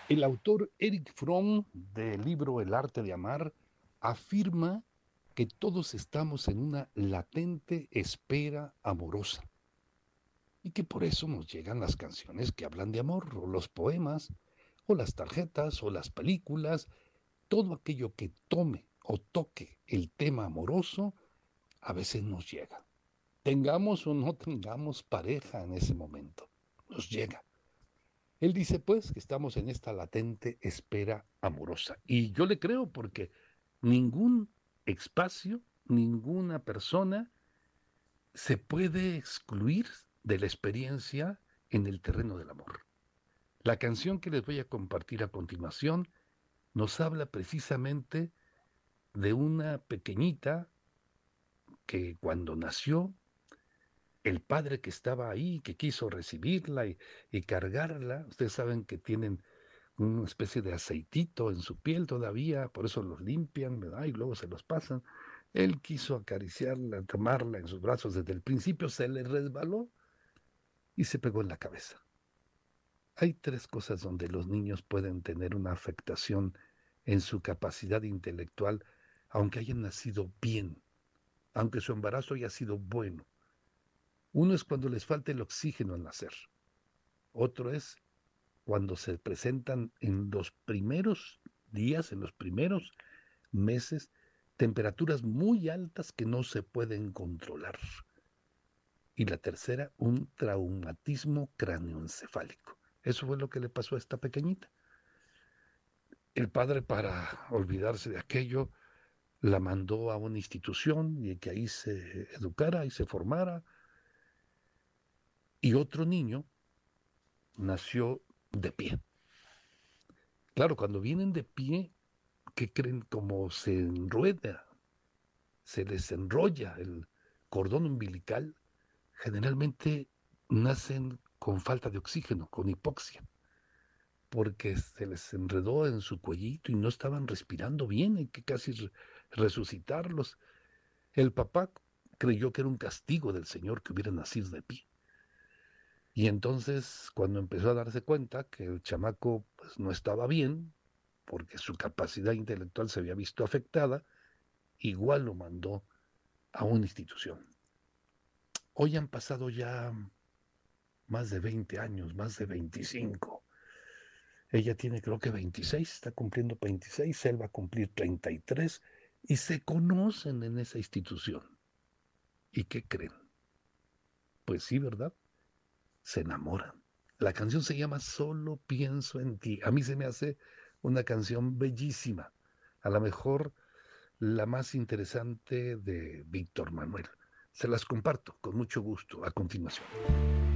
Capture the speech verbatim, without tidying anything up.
El autor Eric Fromm, del libro El arte de amar, afirma que todos estamos en una latente espera amorosa y que por eso nos llegan las canciones que hablan de amor, o los poemas, o las tarjetas, o las películas, todo aquello que tome o toque el tema amoroso, a veces nos llega. Tengamos o no tengamos pareja en ese momento, nos llega. Él dice, pues, que estamos en esta latente espera amorosa. Y yo le creo porque ningún espacio, ninguna persona se puede excluir de la experiencia en el terreno del amor. La canción que les voy a compartir a continuación nos habla precisamente de una pequeñita que cuando nació, el padre que estaba ahí, que quiso recibirla y, y cargarla, ustedes saben que tienen una especie de aceitito en su piel todavía, por eso los limpian, ¿verdad? Y luego se los pasan. Él quiso acariciarla, tomarla en sus brazos desde el principio, se le resbaló y se pegó en la cabeza. Hay tres cosas donde los niños pueden tener una afectación en su capacidad intelectual, aunque hayan nacido bien, aunque su embarazo haya sido bueno. Uno es cuando les falta el oxígeno al nacer. Otro es cuando se presentan en los primeros días, en los primeros meses, temperaturas muy altas que no se pueden controlar. Y la tercera, un traumatismo cráneoencefálico. Eso fue lo que le pasó a esta pequeñita. El padre, para olvidarse de aquello, la mandó a una institución y que ahí se educara y se formara. Y otro niño nació de pie. Claro, cuando vienen de pie, ¿qué creen? Como se enrueda, se les enrolla el cordón umbilical, generalmente nacen con falta de oxígeno, con hipoxia, porque se les enredó en su cuellito y no estaban respirando bien, hay que casi re- resucitarlos. El papá creyó que era un castigo del Señor que hubiera nacido de pie. Y entonces, cuando empezó a darse cuenta que el chamaco pues, no estaba bien, porque su capacidad intelectual se había visto afectada, igual lo mandó a una institución. Hoy han pasado ya más de veinte años, más de veinticinco. Ella tiene creo que veintiséis, está cumpliendo veintiséis, él va a cumplir treinta y tres y se conocen en esa institución. ¿Y qué creen? Pues sí, ¿verdad? Se enamoran. La canción se llama Solo pienso en ti. A mí se me hace una canción bellísima. A lo mejor la más interesante de Víctor Manuel. Se las comparto con mucho gusto a continuación.